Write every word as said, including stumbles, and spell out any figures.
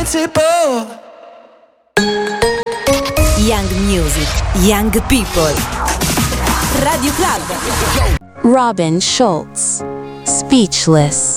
invincible. Young music, young people. Radio Club. Robin Schulz, Speechless.